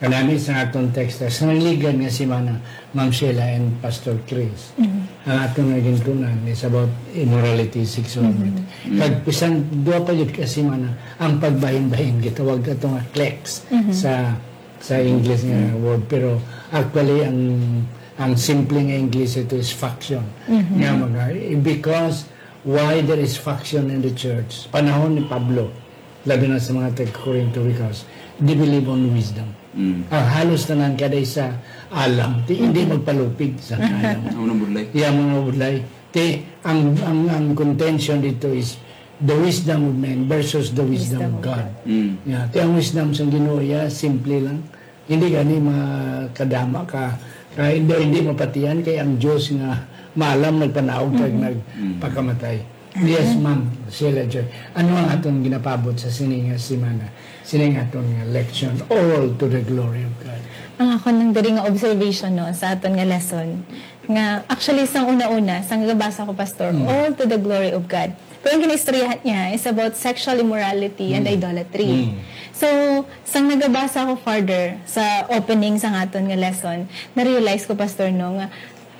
Kanami sa atong text, sa nangligan nga si Mana, Ma'am Sheila and Pastor Chris. Ang atong naging tunan is about immorality, sexuality. Kag pisan, doon pa yun kasi Mana, ang pagbahin-bahin, gitawag ito nga klex sa English nga word. Pero actually, ang simple nga English ito is faction. Nga mga, because why there is faction in the church, panahon ni Pablo, labi na sa mga taga-Corinto, because they believe on wisdom. Halos tanan kaday sa alam. Hindi magpalupig sa alam. Mga budlay. Mga budlay. Ang contention dito is the wisdom of men versus the wisdom of God. Ang wisdom sa Ginoo, simple lang. Hindi gani makadama ka. Hindi mapatiyan kay ang Diyos nga maalam nagpanaog kag nagpakamatay. Yes, Ma'am Sheila Joy. Ano ang atong ginapabot sa sininga simana? Sining atong lection, all to the glory of God. Ang ako nang diri nga observation no sa aton nga lesson nga actually sang una-una sang gabasa ko pastor, all to the glory of God. Pero ang ginaistoryahan niya is about sexual immorality and idolatry. So, sang nagabasa ko further sa opening sang aton nga lesson, na-realize ko pastor no nga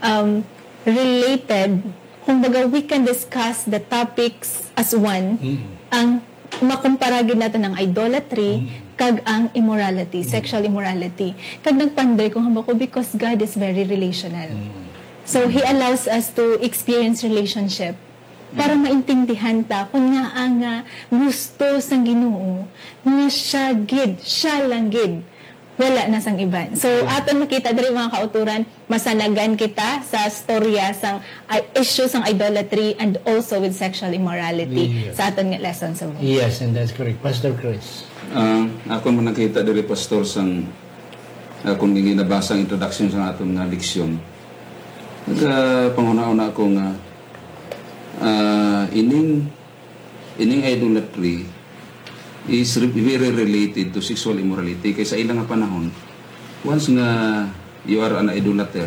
related, kumbaga we can discuss the topics as one. Ang makumparagin natin ng idolatry kag ang immorality, sexual immorality. Kag nagpanday kung hamba ko because God is very relational. So He allows us to experience relationship para maintindihan ta kung nga ang gusto sang Ginoo nga siya lang gid. Wala na sang iban. So, aton makita diri mga kauturan, masanagan kita sa storya sang issue sang idolatry and also with sexual immorality sa aton nga lesson sa Yes, and that's correct. Pastor Chris. Ako man nakita diri pastor sang kung ginabasa ang introduction sa aton nga leksyon. Panguna-una ako nga ining idolatry is very related to sexual immorality kay sa ilang panahon once nga you are an idolater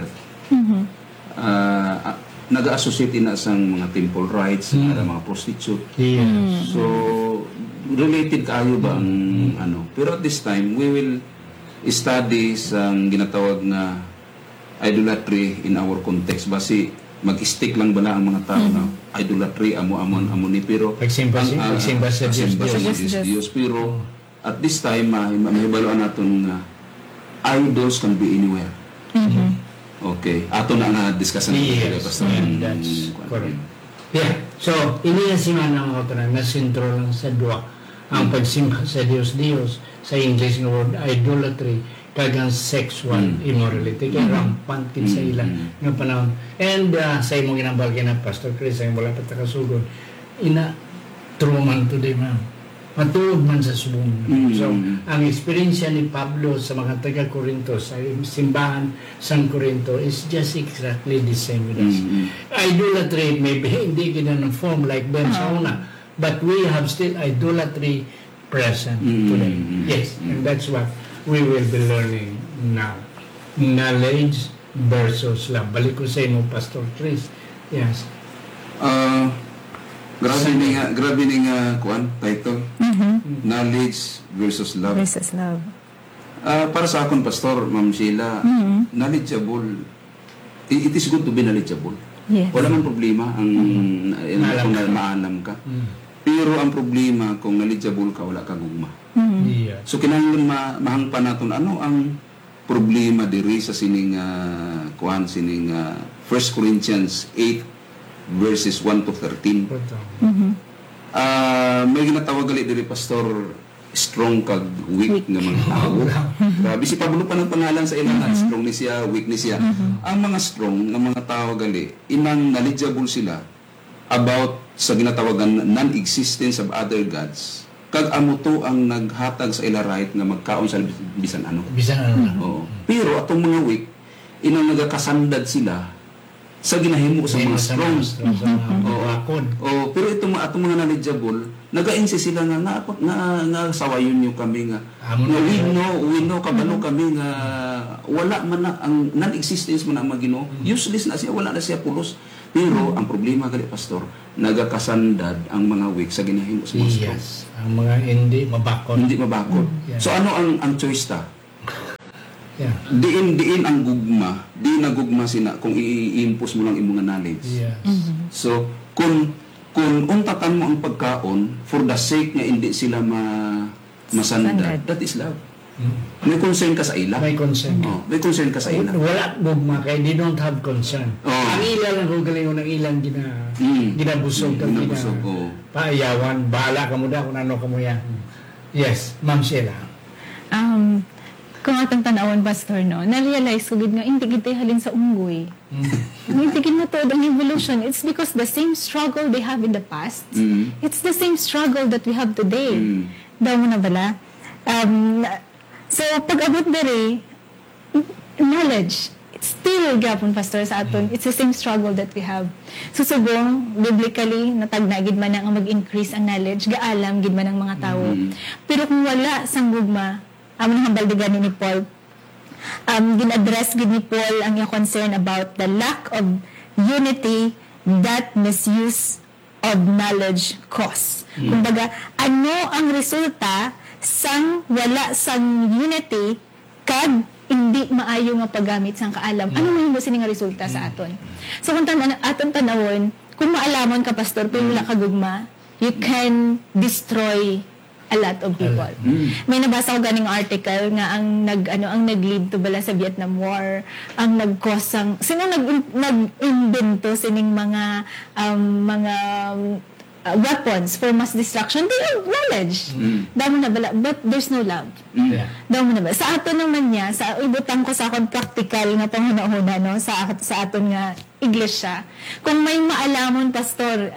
nag-associate na sang mga temple rights mga prostitute so related kaayo ba ang ano pero at this time we will study sang ginatawag na idolatry in our context basi mag-stick lang ba na ang mga tao na idolatry, amon ni pero pagsimba sa Diyos pero at this time mahibaluan natin nga idols can be anywhere. Okay, ato na nga discussion natin pastor. That's correct. Yeah, so ini ang simana mga kauturan na sentro lang sa dua ang pagsimba sa Diyos sa English nga word idolatry kagang sexual immorality kaya rampant sa ilang nga panahon and sa imong ginambal na Pastor Chris ay wala pa takasugod true man today ma'am matuod man sa subong so ang experience ni Pablo sa mga taga-Corinto sa simbahan San Corinto is just exactly the same with us. Idolatry maybe hindi gina form like them sa una but we have still idolatry present today. Yes, and that's what we will be learning now. Knowledge versus love. Balik ko sa inyo, Pastor Chris. Yes. Grabe ni nga kuan title. Knowledge versus love. Versus love. Para sa akon, Pastor, Ma'am Sheila, knowledgeable. It is good to be knowledgeable. Yes. Wala man problema ang kung maalam ka. Pero ang problema kung knowledgeable ka, wala ka gugma. So kinahanglan mahangpan naton ano ang problema diri sa sining 1 Corinthians 8 verses 1 to 13. May ginatawag gali diri pastor strong kag weak nga mga tao. Grabe si Pablo pa ng pangalan sa ilang strong ni siya, weak ni siya. Ang mga strong nga mga tao gali inang knowledgeable sila about sa ginatawagan non-existence of other gods. Kag amo to ang naghatag sa ila right nga magkaon sa bisan ano. Pero atong mga weak inang nagakasandad sila sa ginahimo sa mga strong. Pero itong atong mga knowledgeable naga-insist sila nga sawayon niyo kami nga we know kabalo kami nga wala man na ang non-existence man ang Ginoo. Useless na siya, wala na siya pulos. Pero ang problema gali pastor, nagakasandad ang mga weak sa ginahimo sa mga strong. Ang mga hindi mabakod. So ano ang choice ta? Yeah. Diin ang gugma, di nagugma sina kung i-impose mo lang imong knowledge. Yes. So, kung untatan mo ang pagkaon for the sake nga hindi sila masandad, that is love. May concern ka sa ila. May concern. May concern ka sa ila. Wala gugma kay they don't have concern. Ang ilan lang kung galing ng ilang ginabusog kang Ginabusog, paayawan, bahala ka mo da kung ano ka mo yan. Yes, Ma'am Sheila. Kung atong tanawon, Pastor, no, na-realize ko gid nga hindi kita halin sa unggoy. Hindi gid na to ang evolution. It's because the same struggle they have in the past, it's the same struggle that we have today. Daw mo na bala? So, pag-abot dere, knowledge, it's still gapon, Pastor, sa aton. It's the same struggle that we have. So, subong, biblically, natagnagid man ang mag-increase ang knowledge, gaalam, gid man ang mga tao. Pero kung wala sang gugma, among hambaldigan ni Paul, gin-address gid ni Paul ang iyang concern about the lack of unity that misuse of knowledge cause. Kumbaga, ano ang resulta sang wala sang unity kag hindi maayo nga paggamit sang kaalam? Ano man yung sining nga resulta sa aton? So kung aton tanawon, kung maalaman ka, Pastor, pero wala ka gugma, you can destroy a lot of people. May nabasa ko ganing article nga ang nag-lead to bala sa Vietnam War, ang nag-cause sino nag-invento sining mga weapons for mass destruction. They have knowledge. Damo na bala, but there's no love. Damo na bala. Sa aton naman niya, sa ibutang ko sa akong practical nga panghuna-huna, no, sa aton nga iglesia. Kung may maalamon, Pastor,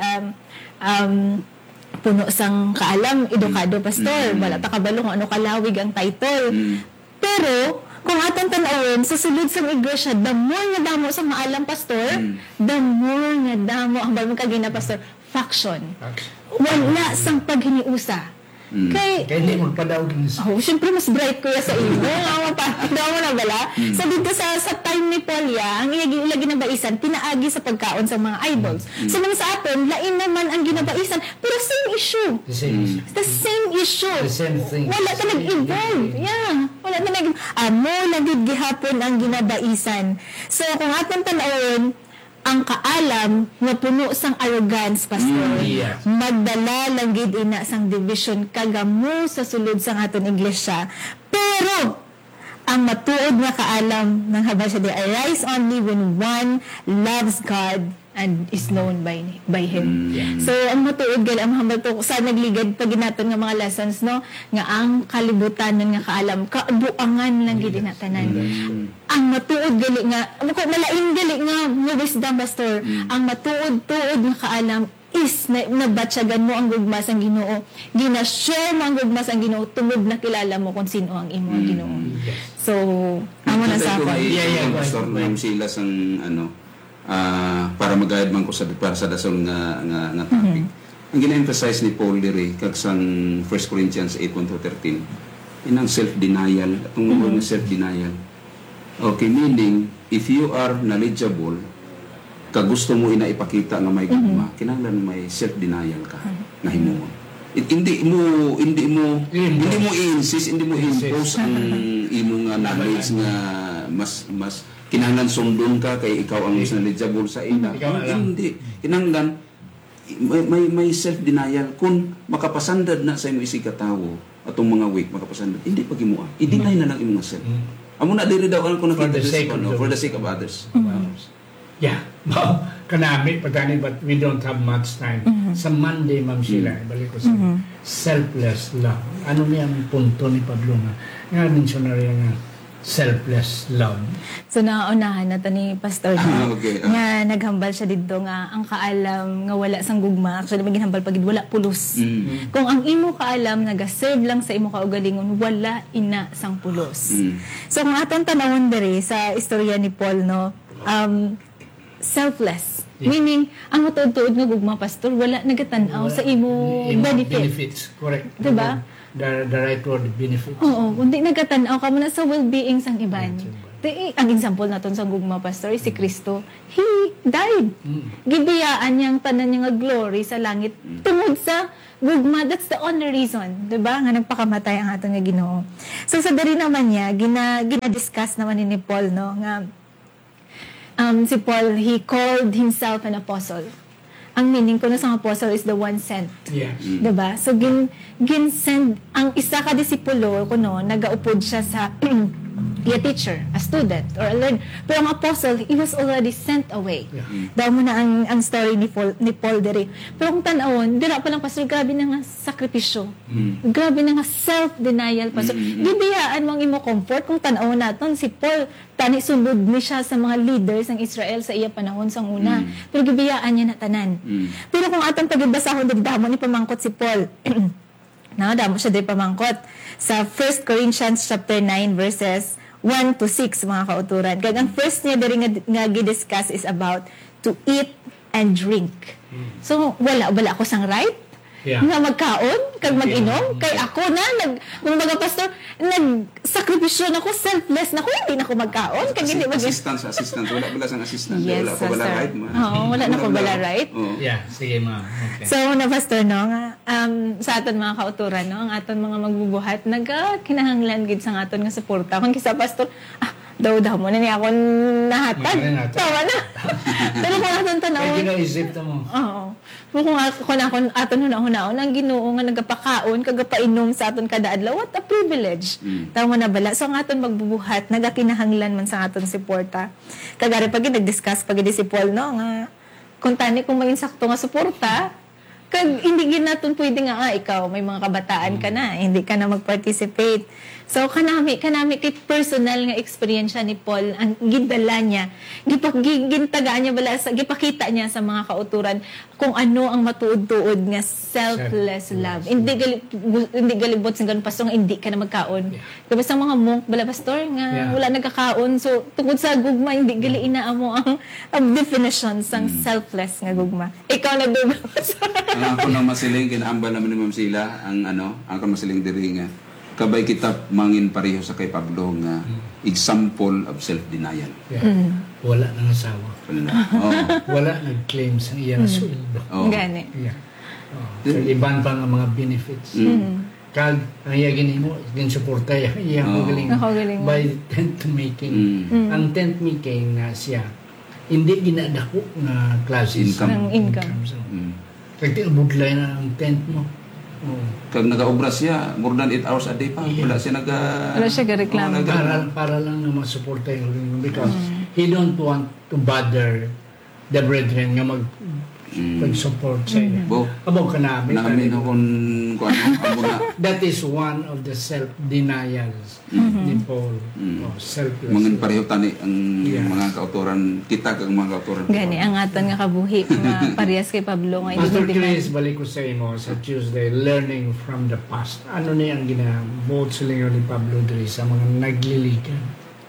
puno sang kaalam, edukado, Pastor, wala ta kabalo kung ano kalawig ang title. Pero kung atong tanawon sa sulod sa iglesia, the more nga damo sa maalam, Pastor, the more nga damo ang bagong kagina, Pastor, faction. Wala sang paghiniusa. Kaya hindi magpadaog ni syempre mas bright ko ya sa imo. Daw mo na bala. So dito sa time ni Paul ang ilagi na baisan, pinaagi sa pagkaon sa mga idols. So nang sa aton, lain naman ang ginabaisan, pero same issue. The same issue. The same thing. Wala ta nag-evolve. Yeah. Wala ta mo lagid gihapon ang ginabaisan. So kung aton tanawon, ang kaalam nga puno sang arrogance, Pastor, magdala lang gid ina sang division kagamo sa sulod sang aton iglesia. Pero ang matuod nga kaalam ng habang siya, they arise only when one loves God and is known by Him. So, ang matuod gali, ang hambal to, sa nagligad pag ginaton nga mga lessons, no, nga ang kalibutan ng nga kaalam, kaabuangan lang gid natanan. Ang matuod gali nga, malain gali nga wisdom, Pastor, ang matuod-tuod nga kaalam is nabatsagan mo ang gugmas ang Ginoo. Gina-share mo ang gugmas ang Ginoo tungod na kilala mo kung sino ang imo ang Ginoo. So, amo na sa ako. Pastor, nang sila sang para mag-guide man ko para sa dasong nga topic. Ang gina-emphasize ni Paul diri kag sang 1 Corinthians 8:13, inang self-denial, atong mga self-denial. Okay, meaning if you are knowledgeable, kag gusto mo ipakita nga may gugma, kinahanglan may self-denial ka nga himuon. Hindi mo i-insist, hindi mo impose ang imong knowledge nga mas kinahanglan sundon ka kay ikaw ang mas knowledgeable sa ila. Hindi. Kinahanglan may self-denial. Kung makapasandad na sa imo isig katawo atong mga weak, makapasandad, hindi paghimuha. I-deny na lang imong self. Amo na diri daw ko nakita for the sake of others. Yeah. Kanami, pagkani, but we don't have much time. Sa Monday, Ma'am Sheila, balik ko sa selfless love. Ano niya ang punto ni Pablo nga? Nga mentionary nga selfless love. So, naunahan na to ni Pastor nga naghambal siya dito nga ang kaalam nga wala sang gugma. Actually, may ginhambal pagid wala pulos. Kung ang imo kaalam nagaserve lang sa imo kaugalingon, wala ina sang pulos. So, kung atong tanawon diri sa istorya ni Paul, no, selfless. Meaning, ang matuod-tuod nga gugma, Pastor, wala nagatanaw sa imo benefits. Correct. Diba? The right word, benefits. Oo, kundi nagatanaw ka mo na sa well-being sang iban. ang example naton sa gugma, Pastor, is si Kristo. He died. Gibiyaan niyang tanan niya nga glory sa langit tungod sa gugma. That's the only reason, 'di ba? Nga nagpakamatay ang aton nga Ginoo. So sa dari naman niya gina-discuss naman ni Paul, no, nga si Paul, he called himself an apostle. Ang meaning ko na sa apostle is the one sent. Yes. Diba? So, gin-send, ang isa ka disipulo, nagaupod siya sa be a teacher, a student, or a learner. Pero ang apostle, he was already sent away. Yeah. Daw mo na ang story ni Paul diri. Pero kung tanawon, dira pa lang, Pastor, grabe na nga sakripisyo. Grabe na nga self-denial, Pastor. Gibiyaan mo ang imo comfort kung tanawon naton si Paul, tani sunod ni siya sa mga leaders ng Israel sa iya panahon sang una. Pero gibiyaan niya na tanan. Pero kung atong pagibasahon diri damo ni pamangkot si Paul, damo siya diri pamangkot sa 1 Corinthians chapter 9 verses 1 to 6 mga kauturan. Kag ang first niya diri nga gi-discuss is about to eat and drink. So wala ako sang right nga magkaon kag mag-inom kay ako na kung mga pastor nagsakripisyo na ko, selfless na ko, hindi na ko magkaon kag hindi assistant wala bala sang assistant, yes, wala pa bala right mo. Oo, wala na ko bala right. Yeah, sige ma'am. Okay. So na pastor, no, nga sa aton mga kauturan, no, ang aton mga magbubuhat kinahanglan gid sa aton nga suporta. Kung kisa pastor, daw mo na niya ako nahatag. Tawa na. Pero kung aton tanawon, kaya ginaisip ta mo. Oo. Kung aton hunahon ang Ginoo nga nagapakaon kagapainom sa aton kada adlaw, what a privilege. Tawa na bala. So ang aton magbubuhat nagakinahanglan man sa aton suporta. Kagari pag nag-discuss pag si Paul, no, nga kung tani kung may insakto nga suporta, kag hindi gid naton pwede nga ikaw may mga kabataan ka na, hindi ka na mag-participate. So kanami kay personal nga experience ni Paul ang gidala niya, gintagaan niya bala sa gipakita niya sa mga kauturan kung ano ang matuod-tuod nga selfless love. Hindi galibot sa ganun pastor nga hindi ka na magkaon. Kaya sa mga monk bala pastor nga wala nagkakaon, so tungod sa gugma hindi gali inaamo ang definition sang selfless nga gugma. Ikaw na dugma. Ang ako nang masiling kinaambal naman ni Ma'am Sila ang ako masiling diri nga kabay kita mangin pareho sa kay Pablo nga example of self-denial. Yeah. Wala nang asawa. Wala nag-claim sa iyang sweldo. Gani. Yeah. So, iban pa nga mga benefits. Kag ang iya ginimo ginsuporta iyang magaling by tent making. Ang tent making na siya hindi ginadako na classes ng income. Kag budlay na ang tent mo. Kag nagaobra siya more than 8 hours a day pa, wala siya gareklamo. Para lang na masuporta yung because he don't want to bother the brethren nga pag-support sa iyo. Abo ka namin. Namin akong abo na. That is one of the self-denials ni Paul. Selfless. Mga pareho tani ang mga kauturan, kita kag mga kauturan. Gani, ang aton nga kabuhi, mga parehas kay Pablo nga. Pastor Chris, balik ko sa imo sa Tuesday, learning from the past. Ano na yung ginabuot sila ni Pablo diri sa mga nagliligan?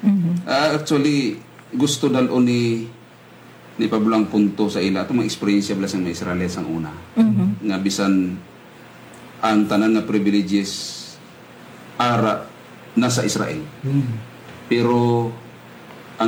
Actually, gusto dalo ni Pablo ang punto sa ila itong mga experience bala sa mga Israelis ang una. Nga bisan ang tanan nga privileges ara nasa Israel. Pero ang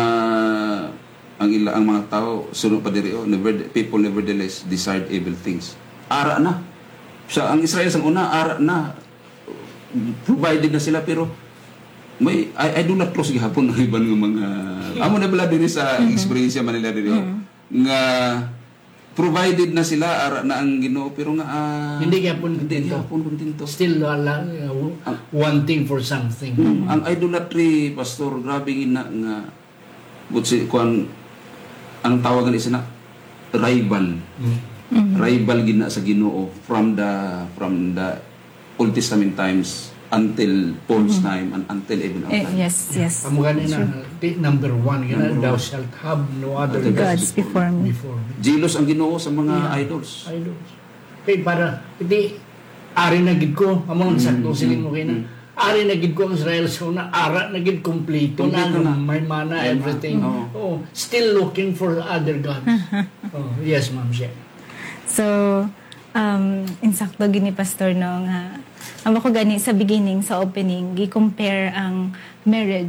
mga tao sunod pa diri people nevertheless desired evil things. Ara na. Sa ang Israel ang una ara na provided na sila pero may I do not close gihapon ng iban ng mga amo na bala diri sa experience man nila diri nga provided na sila ara na ang Ginoo pero nga hindi gihapon kontento still wanting for something. Ang idolatry pastor grabe gina nga butsi kuan ang tawagan isa na rival gina sa Ginoo from the Old Testament times until Paul's time and until even our time. Yes. Amo ganina number 1 gina thou shalt have no other gods before me. Jealous ang Ginoo sa mga idols. Kay para hindi ari na gid ko amo sakto siling mo kina. Ari na gid ko ang Israel sa una, ara na gid kompleto na may mana everything. Still looking for other gods. Yes, Ma'am Shea. So, insakto gini pastor no nga amo ko gani sa beginning sa opening gi-compare ang marriage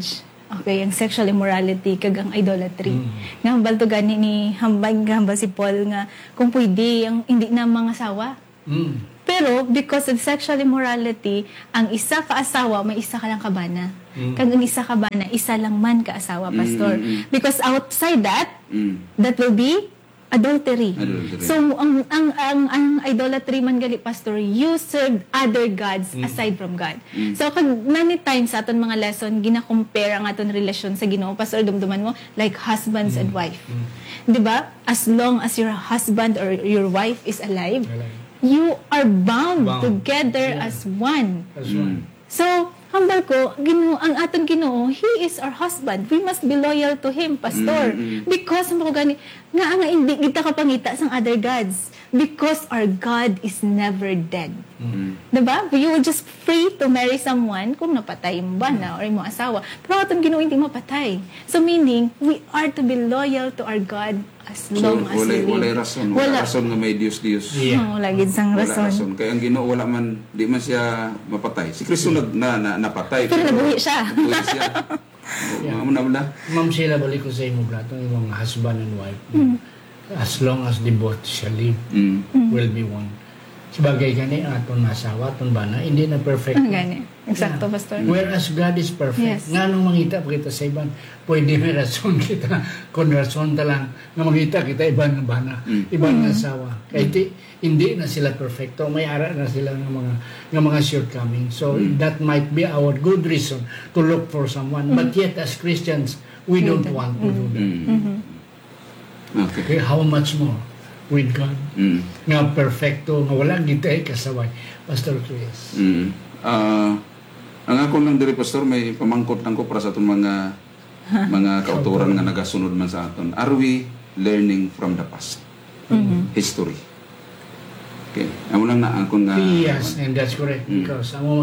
Okay, ang sexual immorality kag ang idolatry. Nga hambal to gani ni hambal si Paul nga kung pwede ang hindi na mga asawa. Pero because of sexual immorality, ang isa ka asawa may isa ka lang kabana. Kag ang isa kabana, isa lang man ka asawa, pastor. Because outside that, that will be adultery. So ang idolatry man gali, pastor, you serve other gods aside from God. So kag many times sa aton mga lesson gina-compare ang aton relasyon sa Ginoo, pastor, dumduman mo like husbands and wife. 'Di ba? As long as your husband or your wife is alive, you are bound together as one. As one. So, hambal ko, ang aton Ginoo, He is our husband. We must be loyal to Him, pastor. Because, nga hindi kita kapangita sa other gods. Because our God is never dead. Diba? You will just free to marry someone kung napatay mo ba na or mo asawa. Pero aton Ginoo hindi mapatay. So, meaning, we are to be loyal to our God as long as we live. Wala rason. Wala rason nga may Diyos. Wala gid sang rason. Kaya ang Ginoo wala man, di man siya mapatay. Si Kristo napatay. Pero nabuhi siya. Nabuhi siya. Ma'am Sheila, balik ko sa imo, brato, yung mga husband and wife. As long as the both shall live, will be one. Sabagay gani, aton asawa, aton bana, hindi na perfect. Gani. Eksakto, pastor. Whereas God is perfect. Yes. Nga nung mangita pa kita sa iban, pwede may rason kita, kung rason talang, nga mangita kita iban ng bana, iban ng asawa. Kahit hindi na sila perfecto, may ara na sila ng mga shortcomings. So that might be our good reason to look for someone. But yet as Christians, we don't want to do that. Okay, how much more with God? Nga perfecto, nga wala kita ay kasaway. Pastor Chris. Ang ako lang diri, pastor, may pamangkot lang ko para sa itong mga kauturan nga nagasunod man sa aton. Are we learning from the past? History. Okay. Amo lang na akong yes, and that's correct. Because ang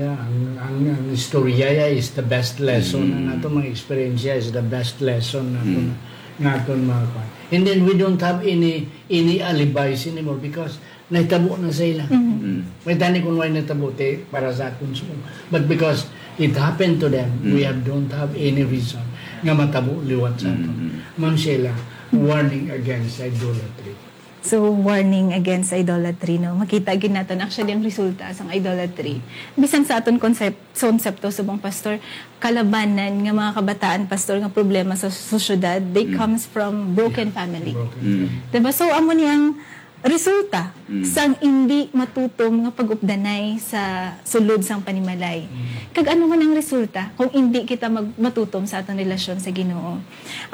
istorya is the best lesson. Ang ato mga experience is the best lesson naton mga kwan. And then we don't have any alibis anymore because naitabo na sa ila. May tani kung may natabo para sa aton. But because it happened to them, we don't have any reason nga matabo liwat sa aton. Ma'am Sheila, warning against idolatry. So, warning against idolatry, no? Makita gid natin actually ang resulta sa idolatry. Bisan sa aton konsepto subong pastor, kalabanan nga mga kabataan, pastor, nga problema sa sosyedad, they comes from broken family. Diba? So, amo niyang resulta sang hindi matutom nga pag-updanay sa sulod sang panimalay. Kag ano man ang resulta kung hindi kita matutom sa atong relasyon sa Ginoo.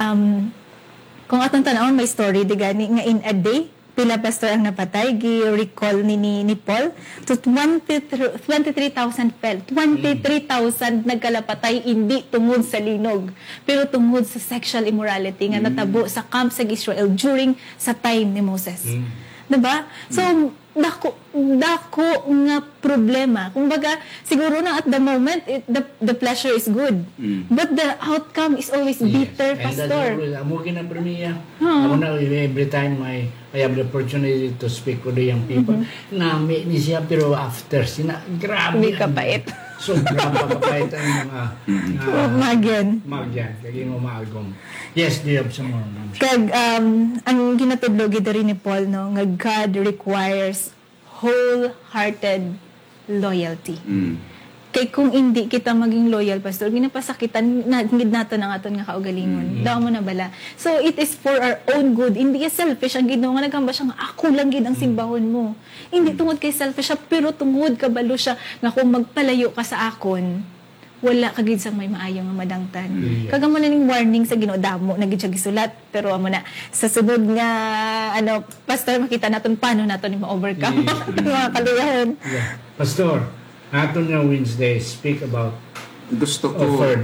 Kung atong tanawon may story digani nga in a day pila pastor ang napatay, gi-recall ni Paul, to 23,000 fell. 23,000 nagkalapatay, hindi tungod sa linog, pero tungod sa sexual immorality nga natabo sa camp sa Israel during sa time ni Moses. Diba? So, dako nga problema. Kumbaga, siguro na at the moment, the pleasure is good. But the outcome is always bitter, pastor. Amo kinapremiya. Amo na every time I have the opportunity to speak with the young people. Nami ni siya, pero after, grabe. Hindi kapait. Sobrang kapait ang mga Magyan. Kaya mo maagom. Yes, do you have some more? Kag, ang ginatudlo gid rin ni Paul, no, nga God requires wholehearted loyalty. Kay kung hindi kita maging loyal, pastor, ginapasakitan natin ang aton nga kaugalingon. Daw mo na bala. So, it is for our own good. Hindi selfish ang Ginoo nga nagamba siya nga ako lang gid ang simbahon mo. Hindi tungod kay selfish siya, pero tungod kabalo siya nga kung magpalayo ka sa akon, wala ka gid sang may maayo nga madangtan. Kaga mo na ning warning sa Ginoo, damo na gid siya gisulat, pero amo na sa sunod nga pastor, makita naton paano naton ma-overcome mga kaluyahan. Pastor, naton nga Wednesday speak about offered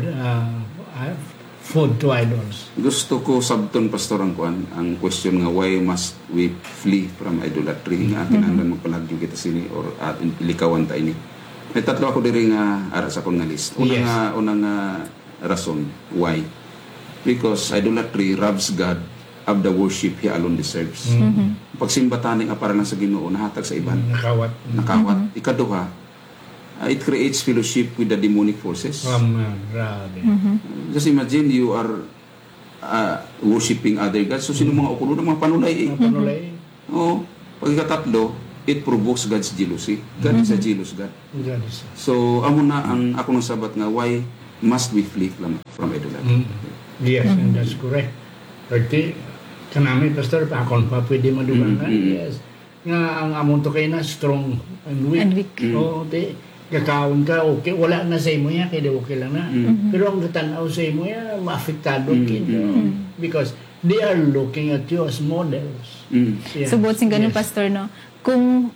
food to idols. Gusto ko sabton, pastor, ang question nga why must we flee from idolatry nga kinahanglan magpalagyo kita sini or atin ilikawan ta ini. May tatlo ako diri nga ara sa akong nga list. Unang rason why, because idolatry robs God of the worship He alone deserves. Pagsimba tani nga para lang sa Ginoo nahatag sa iban, nakawat. Ikaduha, it creates fellowship with the demonic forces. Grabe. Just imagine you are worshiping other gods. So, sino mga okulo ng mga panulay eh? Panulay. Oo. Pagkatatlo, it provokes God's jealousy. God is a jealous God. Grabe. So, amo na ang ako ng sabat nga, why must we flee from idolatry? Yes, and that's correct. Kasi, kanami, Pastor, akon pa pwede madugangan. Yes. Nga, ang amon to kayo na, strong and weak. And weak. Oo, kakaon ka, okay, wala na sa imo yan, kaya okay lang na. Pero ang katanaw sa imo yan, maafiktado because they are looking at you as models. Yeah. So, both ganun, Yes. Pastor, no? Kung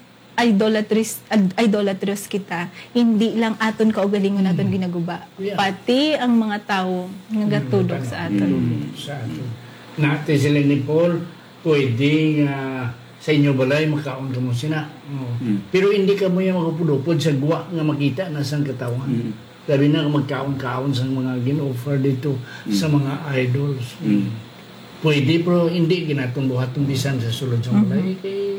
idolatrous kita, hindi lang aton kaugalingon naton ginaguba. Yeah. Pati ang mga tao nga gatudok sa aton. Sa aton. Natin sila ni Paul, pwede sa inyo balay, makaon ka mo sina. Pero hindi ka mo yung makapulupod sa guwa nga makita na sang katawan. Sabi na magkaon-kaon sa mga gin-offer dito sa mga idols. Pwede, pero hindi ginatong buhatong bisan sa sulod sa balay.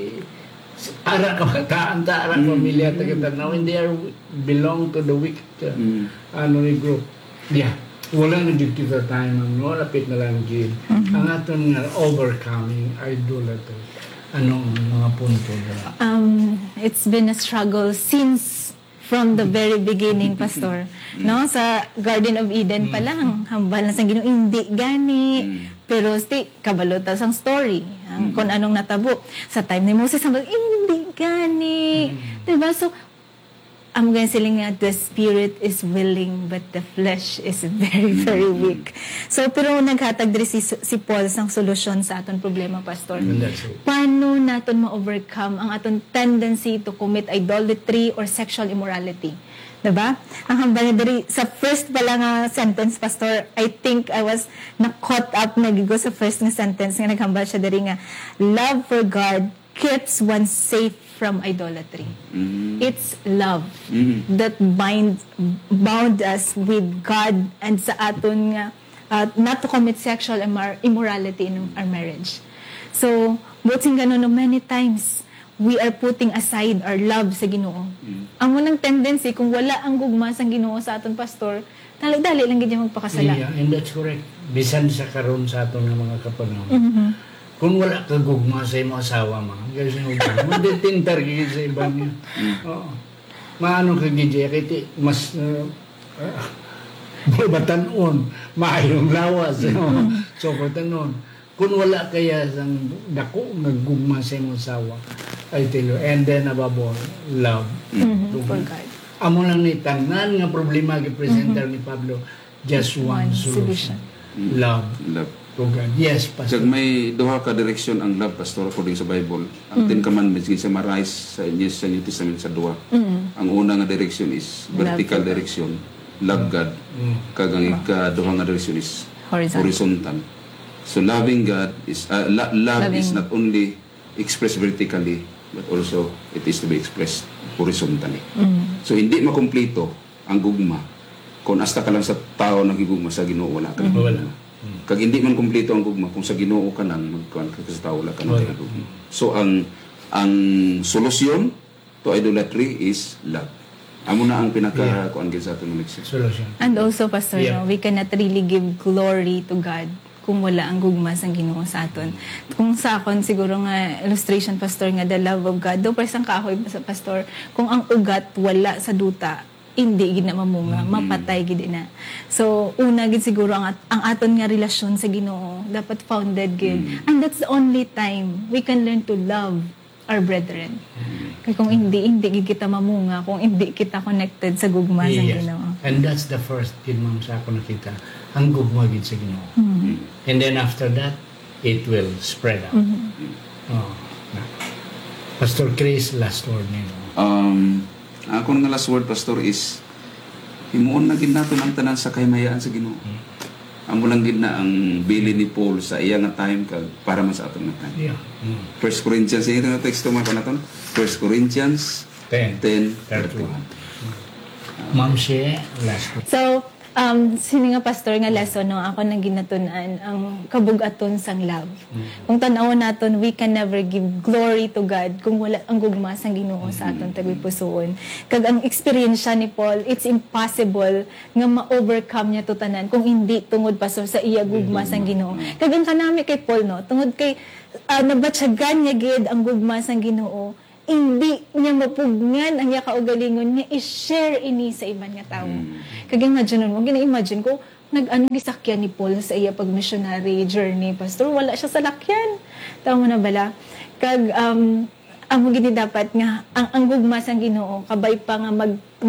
Ara kabataan ta, ara pamilya ta katanaw, and they are belong to the wicked group. Yeah. Walang nagdito sa tayo no, lapit na lang gid. Ang aton nga overcoming idolatry. Anong mga punto dala? It's been a struggle since from the very beginning, Pastor. No, sa Garden of Eden pa lang, hambal na sa Ginoo, hindi gani. Pero kabalota sang story, kung anong natabo. Sa time ni Moses, hambal, hindi gani. Diba? So, I'm going to say nga, the spirit is willing, but the flesh is very, very weak. So, pero naghatag diri si Paul sang solusyon sa aton problema, Pastor. Paano naton ma-overcome ang aton tendency to commit idolatry or sexual immorality? Diba? Ang hambal diri sa first pala nga sentence, Pastor, I think I was na-caught up nagigo sa first nga sentence nga naghambal siya diri nga, love for God keeps one safe from idolatry. It's love that bound us with God and sa aton nga not to commit sexual immorality in our marriage. So, buting ganun, many times we are putting aside our love sa Ginoo. Ang unang tendency, kung wala ang gugma sa Ginoo sa aton pastor, dali lang gid magpakasala. Yeah, and that's correct. Bisan sa karon sa aton nga mga kapanahon. Kung wala ka gugma sa imong asawa kasi magditintar gid sa iba niya. Oo. Maano ka gid kay mas batanon, maayong lawas. So batanon. Kung wala kaya sang dako naggugma sa imong asawa, I tell you, and then above all, love. For God. Amo lang ni tanan nga problema gi-presenter ni Pablo, just one solution. Love. To God. Yes, Pastor. Kag may duha ka direksyon ang love, Pastor, according sa Bible. Ang Ten Commandments sa marais sa New Testament sa duha. Ang una nga direksyon is vertical direction, love God. Kag ang ikaduha nga direksyon is horizontal. So loving God is love is not only expressed vertically, but also it is to be expressed horizontally. So hindi makumpleto ang gugma kung hasta ka lang sa tao nagigugma sa Ginoo, wala ka. Kag hindi man kumpleto ang gugma kung sa Ginoo ka lang magkuan ka sa tao, wala ka ng gugma. So ang solusyon to idolatry is love. Amo na ang pinaka kuan gid sa atong solution. And also, Pastor, no, we cannot really give glory to God kung wala ang gugma sang Ginoo sa aton. Kung sa akon siguro nga illustration, Pastor, nga the love of God, do presang kahoy sa Pastor, kung ang ugat wala sa duta, hindi gid na mamunga, mapatay gid na. So una gid siguro ang aton nga relasyon sa Ginoo dapat founded gid. And that's the only time we can learn to love our brethren. Kaya kung hindi gid kita mamunga, kung hindi kita connected sa gugma sa Ginoo. And that's the first gid ma'am sa ako nakita, ang gugma gid sa Ginoo. And then after that, it will spread out. Pastor Chris, last word niyo. Ako nga last word, Pastor, is himuon na gid nato ang tanan sa kahimayaan sa Ginoo. Amo lang gid na ang bili ni Paul sa iya nga time kag para man sa aton nga time. 1 Corinthians, ito na teksto man naton. 1 Corinthians 10:31. Ma'am Shea, last word. So, Sini nga pastor nga lesson no, ako nang ginatunan ang kabug-aton sang love. Kung tan-awon naton, we can never give glory to God kung wala ang gugma sang Ginoo sa aton tabi pusoon. Kag ang experience ni Paul, it's impossible nga ma-overcome niya to tanan kung hindi tungod pastor sa iya gugma sang Ginoo. Kag ang kanami kay Paul no, tungod kay nabatyagan niya gid ang gugma sang Ginoo, hindi niya mapugnan ang iya kaugalingon niya i-share ini sa iban nga tawo. Kag imagine mo, gina-imagine ko nag-anong gisakyan ni Paul sa iya pag-missionary journey, pastor, wala siya sa lakyan. Tama na bala? Kag ang gini dapat nga ang gugma sang Ginoo kabay pa nga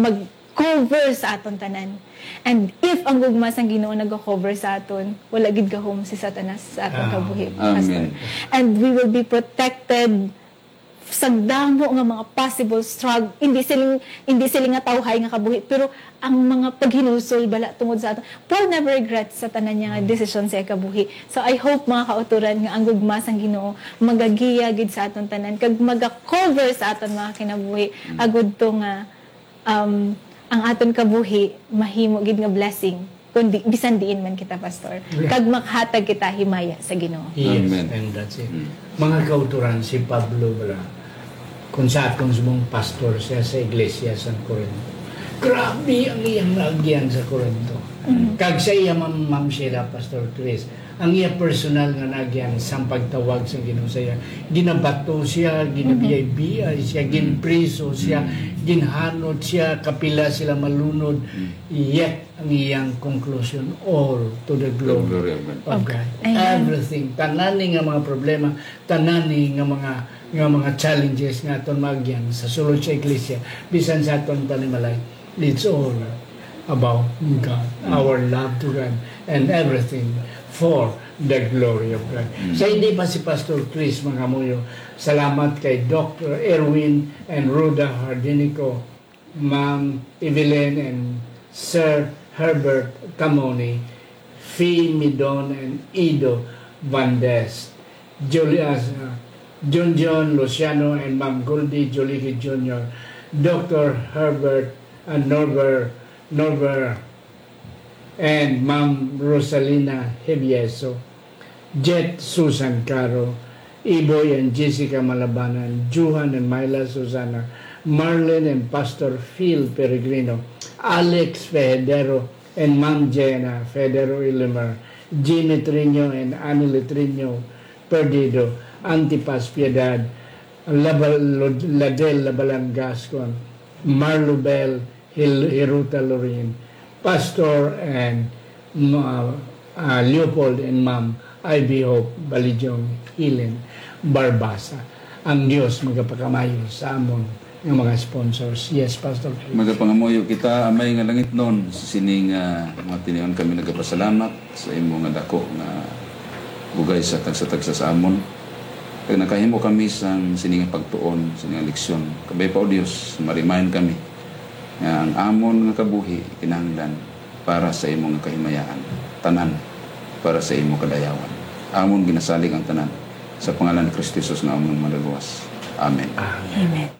mag-cover sa aton tanan. And if ang gugma sang Ginoo nag-cover sa aton, wala gid gahom si Satanas sa aton kabuhi, pastor. And we will be protected sa damo nga mga possible struggle, hindi siling nga tawhay nga kabuhi, pero ang mga paghinusol bala tungod sa aton. Paul never regrets sa tanan niya nga decision sa kabuhi. So I hope mga kauturan nga ang gugma sang Ginoo magagiya gid sa aton tanan kag maga-cover sa aton mga kinabuhi agud to nga ang aton kabuhi mahimo gid nga blessing kundi bisan diin man kita, pastor. Kag makhatag kita himaya sa Ginoo. Yes, Amen. and that's it. Mga kauturan, si Pablo bala, kung sa atong subong pastor siya sa iglesia sa Corinto. Grabe ang iyang naagyan sa Corinto. Kag sa iya ma'am sila, Pastor Chris, ang iya personal nga nagyan sa pagtawag sa Ginoo siya, ginabato siya, ginabiyay-biyay siya, ginpriso siya, ginhanot siya, kapila sila malunod. Yet ang iyang conclusion, all to the glory of God. Everything, tanani nga mga problema, tanani nga mga challenges nga aton magyan sa sulod sa iglesia, bisan sa aton panimalay, it's all about God, our love to God, and everything for the glory of God. Sa hindi pa si Pastor Chris mga muyo, salamat kay Dr. Erwin and Rhoda Hardinico, Ma'am Evelyn and Sir Herbert Camoni, Fee Midon and Ido Vandes, Julius John Luciano and Ma'am Goldie Jolivi Jr., Dr. Herbert and Norbert and Ma'am Rosalina Hevieso, Jet Susan Caro, Iboy and Jessica Malabanan, Juhan and Myla Susana, Marlene and Pastor Phil Peregrino, Alex Federo and Ma'am Jenna Federo Ilimer, Jimmy Trino and Annie Trino Perdido, Antipas Piedad, Ladel Labalan Gascon, Marlo Bell, Hiruta Lorin, Pastor and Leopold and Ma'am Ivy Hope Balijong Hilen Barbasa. Ang Diyos magapakamayo sa amon ng mga sponsors. Yes, Pastor. Magapangamoyo kita, amay nga langit noon, sining mga tiniyon kami nagapasalamat sa imo nga dako nga bugay sa tagsa-tagsa sa amon. Kaya nakahimo kami sa sining pagtuon, sining leksyon. Kabay pa o Diyos, ma-remind kami nga ang amon nga kabuhi kinahanglan para sa imong kahimayaan, tanan para sa imong kadayawan. Amon ginasalig ang tanan sa pangalan ni Kristo Jesus nga amon madaluwas. Amen. Amen.